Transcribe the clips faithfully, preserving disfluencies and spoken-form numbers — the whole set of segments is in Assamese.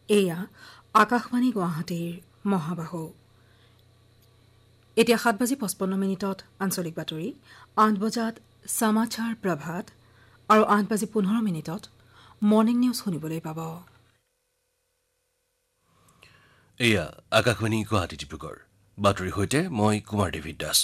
এয়া আকাশবাণী গুৱাহাটীৰ মহাবাহু। এতিয়া সাত বাজি পঁচপন্ন মিনিটত আঞ্চলিক বাতৰি, আঠ বজাত সমাচাৰ প্ৰভাত আৰু আঠ বাজি পোন্ধৰ মিনিটত মৰ্ণিং নিউজ শুনিবলৈ পাব। এয়া আকাশবাণী গুৱাহাটী ডিব্ৰুগড়। বাতৰিৰ সৈতে মই কুমাৰ দেৱিত দাস।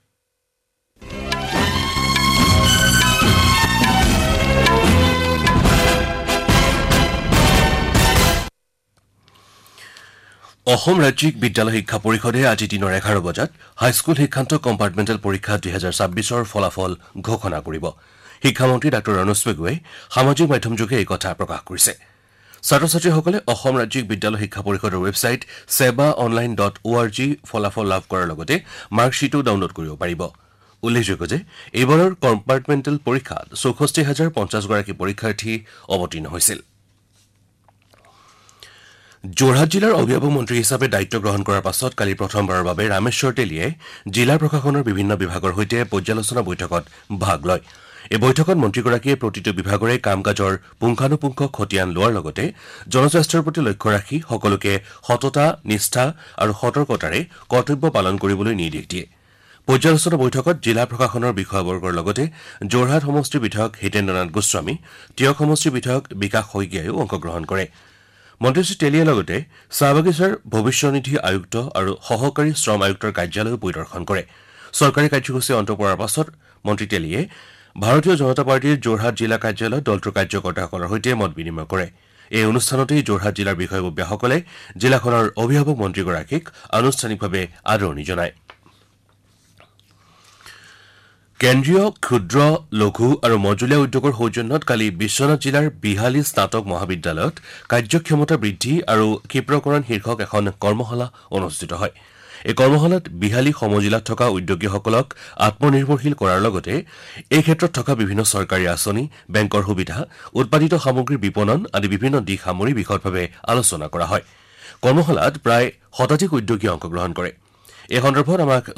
অসম ৰাজ্যিক বিদ্যালয় শিক্ষা পৰিষদে আজি দিনৰ এঘাৰ বজাত হাইস্কুল শিক্ষান্ত কম্পাৰ্টমেণ্টেল পৰীক্ষা দুহেজাৰ ছাব্বিছৰ ফলাফল ঘোষণা কৰিব। শিক্ষামন্ত্ৰী ডাঃ ৰণোজ পেগুৱে সামাজিক মাধ্যমযোগে এই কথা প্ৰকাশ কৰিছে। ছাত্ৰ ছাত্ৰীসকলে অসম ৰাজ্যিক বিদ্যালয় শিক্ষা পৰিষদৰ ৱেবছাইট সেবা অনলাইন ডট অ' আৰ জি ফলাফল লাভ কৰাৰ লগতে মাৰ্কশ্বীটো ডাউনলোড কৰিব পাৰিব। উল্লেখযোগ্য যে এইবাৰৰ কম্পাৰ্টমেণ্টেল পৰীক্ষাত চৌষষ্ঠি হাজাৰ পঞ্চাছগৰাকী পৰীক্ষাৰ্থী অৱতীৰ্ণ হৈছিল। যোৰহাট জিলাৰ অভিভাৱক মন্ত্ৰী হিচাপে দায়িত্ব গ্ৰহণ কৰাৰ পাছত কালি প্ৰথমবাৰৰ বাবে ৰামেশ্বৰ তেলীয়ে জিলা প্ৰশাসনৰ বিভিন্ন বিভাগৰ সৈতে পৰ্যালোচনা বৈঠকত ভাগ লয়। এই বৈঠকত মন্ত্ৰীগৰাকীয়ে প্ৰতিটো বিভাগৰে কাম কাজৰ পুংখানুপুংখ খতিয়ান লোৱাৰ লগতে জনস্বাস্থ্যৰ প্ৰতি লক্ষ্য ৰাখি সকলোকে সততা, নিষ্ঠা আৰু সতৰ্কতাৰে কৰ্তব্য পালন কৰিবলৈ নিৰ্দেশ দিয়ে। পৰ্যালোচনা বৈঠকত জিলা প্ৰশাসনৰ বিষয়াবৰ্গৰ লগতে যোৰহাট সমষ্টিৰ বিধায়ক হিতেন্দ্ৰনাথ গোস্বামী, টিয়ক সমষ্টিৰ বিধায়ক বিকাশ শইকীয়াইও অংশগ্ৰহণ কৰে। মন্ত্ৰী শ্ৰী তেলীয়ে লগতে চাহ বাগিচাৰ ভৱিষ্যনিধি আয়ুক্ত আৰু সহকাৰী শ্ৰম আয়ুক্তৰ কাৰ্যালয়ো পৰিদৰ্শন কৰে। চৰকাৰী কাৰ্যসূচী অন্ত পৰাৰ পাছত মন্ত্ৰী তেলীয়ে ভাৰতীয় জনতা পাৰ্টীৰ যোৰহাট জিলা কাৰ্যালয়ত দলটোৰ কাৰ্যকৰ্তাসকলৰ সৈতে মত বিনিময় কৰে। এই অনুষ্ঠানতেই যোৰহাট জিলাৰ বিষয়ববীয়াসকলে জিলাখনৰ অভিভাৱক মন্ত্ৰীগৰাকীক আনুষ্ঠানিকভাৱে আদৰণি জনায়। কেন্দ্ৰীয় ক্ষুদ্ৰ, লঘু আৰু মজলীয়া উদ্যোগৰ সৌজন্যত কালি বিশ্বনাথ জিলাৰ বিহালী স্নাতক মহাবিদ্যালয়ত কাৰ্যক্ষমতা বৃদ্ধি আৰু ক্ষীপ্ৰকৰণ শীৰ্ষক এখন কৰ্মশালা অনুষ্ঠিত হয়। এই কৰ্মশালাত বিহালী সমজিলাত থকা উদ্যোগীসকলক আত্মনিৰ্ভৰশীল কৰাৰ লগতে এই ক্ষেত্ৰত থকা বিভিন্ন চৰকাৰী আঁচনি, বেংকৰ সুবিধা, উৎপাদিত সামগ্ৰীৰ বিপণন আদি বিভিন্ন দিশ সামৰি বিশদভাৱে আলোচনা কৰা হয়। কৰ্মশালাত প্ৰায় শতাধিক উদ্যোগীয়ে অংশগ্ৰহণ কৰে। এই সন্দৰ্ভত আমাক